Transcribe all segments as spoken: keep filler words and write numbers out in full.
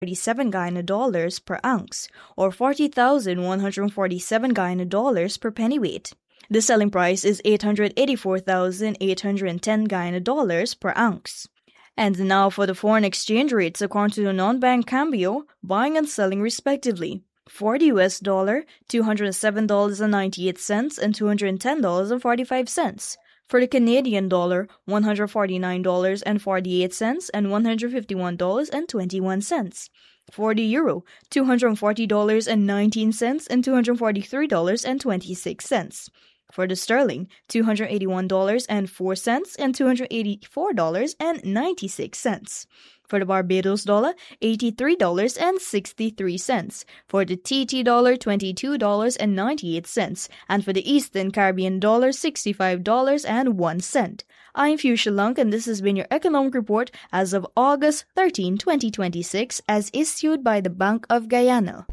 thirty-seven Guyana dollars per ounce, or forty thousand one hundred forty-seven Guyana dollars per pennyweight. The selling price is eight hundred eighty-four thousand eight hundred ten Guyana dollars per ounce. And now for the foreign exchange rates according to the non-bank Cambio, buying and selling respectively. For the U S dollar, two hundred seven dollars and ninety-eight cents and two hundred ten dollars and forty-five cents. For the Canadian dollar, one hundred forty-nine dollars and forty-eight cents and one hundred fifty-one dollars and twenty-one cents. For the euro, two hundred forty dollars and nineteen cents and two hundred forty-three dollars and twenty-six cents. For the sterling, two hundred eighty-one dollars and four cents and two hundred eighty-four dollars and ninety-six cents. For the Barbados dollar, eighty-three dollars and sixty-three cents. For the T T dollar, twenty-two dollars and ninety-eight cents. And for the Eastern Caribbean dollar, sixty-five dollars and one cent. I'm Fuchsia Lunk, and this has been your economic report as of August thirteenth, twenty twenty-six, as issued by the Bank of Guyana.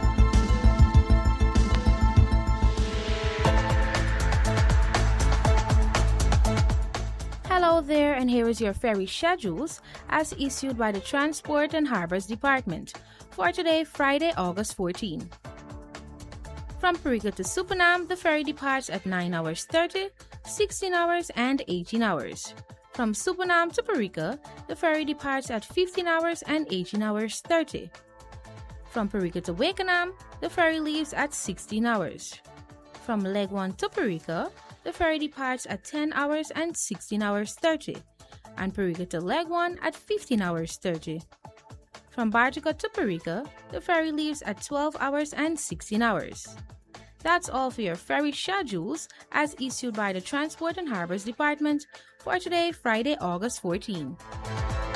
Hello there, and here is your ferry schedules as issued by the Transport and Harbors Department for today, Friday, August fourteenth. From Perica to Supanam, the ferry departs at nine hours thirty, sixteen hours, and eighteen hours. From Supanam to Perica, the ferry departs at fifteen hours and eighteen hours thirty. From Perica to Wakenham, the ferry leaves at sixteen hours. From Leg one to Perica, the ferry departs at ten hours and sixteen hours thirty, and Perica to Leg one at fifteen hours thirty. From Bartica to Perica, the ferry leaves at twelve hours and sixteen hours. That's all for your ferry schedules as issued by the Transport and Harbors Department for today, Friday, August fourteenth.